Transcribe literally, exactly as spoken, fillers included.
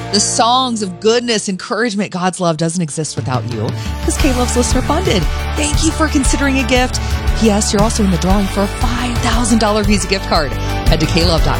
the songs of goodness, encouragement. God's love doesn't exist without you because K-Love's listener funded. Thank you for considering a gift. P S. You're also in the drawing for a five thousand dollars Visa gift card. Head to K Love dot com.